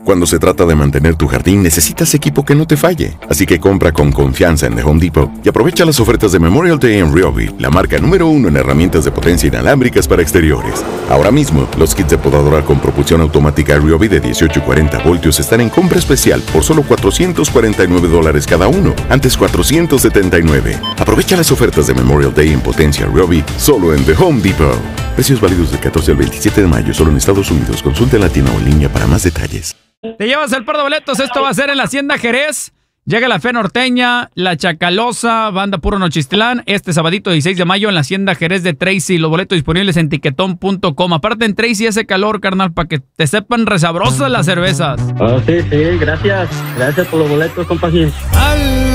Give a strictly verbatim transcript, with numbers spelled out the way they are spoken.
Cuando se trata de mantener tu jardín, necesitas equipo que no te falle. Así que compra con confianza en The Home Depot y aprovecha las ofertas de Memorial Day en Ryobi, la marca número uno en herramientas de potencia inalámbricas para exteriores. Ahora mismo, los kits de podadora con propulsión automática Ryobi de dieciocho y cuarenta voltios están en compra especial por solo cuatrocientos cuarenta y nueve dólares cada uno, antes cuatrocientos setenta y nueve. Aprovecha las ofertas de Memorial Day en potencia Ryobi solo en The Home Depot. Precios válidos del catorce al veintisiete de mayo solo en Estados Unidos. Consulte en la tienda o en línea para más detalles. Te llevas el par de boletos. Esto va a ser en la Hacienda Jerez. Llega la Fe Norteña, la Chacalosa, Banda Puro Nochistlán. Este sabadito dieciséis de mayo en la Hacienda Jerez de Tracy. Los boletos disponibles en tiquetón punto com. Aparte en Tracy hace calor, carnal, para que te sepan resabrosas las cervezas. Oh, sí, sí, gracias. Gracias por los boletos, compa.